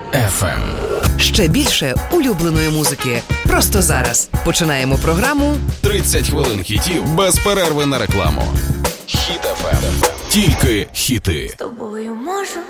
FM. Ще більше улюбленої музики. Просто зараз. Починаємо програму 30 хвилин хітів без перерви на рекламу. Хіт FM. Тільки хіти. З тобою можу